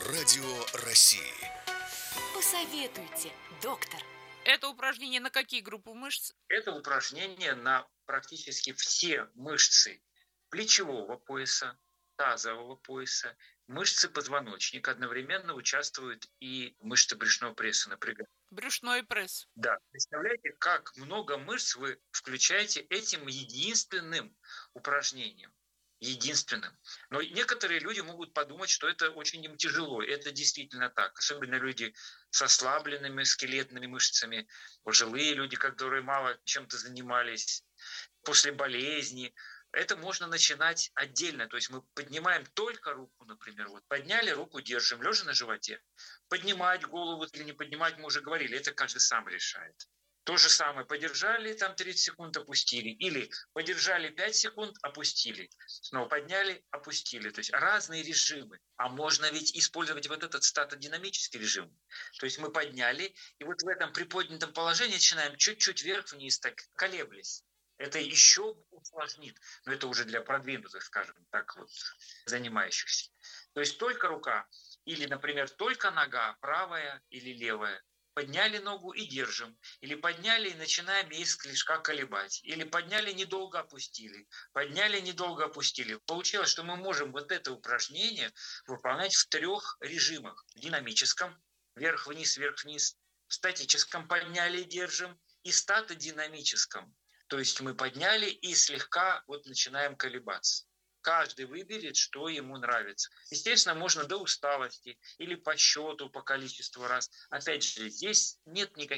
Радио России. Посоветуйте, доктор. Это упражнение на какие группы мышц? Это упражнение на практически все мышцы плечевого пояса, тазового пояса, мышцы позвоночника. Одновременно участвуют и мышцы брюшного пресса напрягают. Брюшной пресс. Да, представляете, как много мышц вы включаете этим единственным упражнением. Единственным. Но некоторые люди могут подумать, что это очень им тяжело. Это действительно так. Особенно люди с ослабленными скелетными мышцами, пожилые люди, которые мало чем-то занимались, после болезни. Это можно начинать отдельно. То есть мы поднимаем только руку, например. Вот подняли руку, держим, лежа на животе. Поднимать голову или не поднимать, мы уже говорили, это каждый сам решает. То же самое, подержали, там 30 секунд опустили, или подержали 5 секунд, опустили, снова подняли, опустили. То есть разные режимы. А можно ведь использовать вот этот статодинамический режим. То есть мы подняли, и вот в этом приподнятом положении начинаем чуть-чуть вверх-вниз, так колеблясь. Это еще усложнит, но это уже для продвинутых, скажем так, вот, занимающихся. То есть только рука или, например, только нога, правая или левая. Подняли ногу и держим. Или подняли и начинаем ей слегка колебать. Или подняли, недолго опустили. Подняли, недолго опустили. Получилось, что мы можем вот это упражнение выполнять в 3 режимах. В динамическом, вверх-вниз, в статическом подняли и держим, и статодинамическом. То есть мы подняли и слегка вот начинаем колебаться. Каждый выберет, что ему нравится. Естественно, можно до усталости или по счету, по количеству раз. Опять же, здесь нет никаких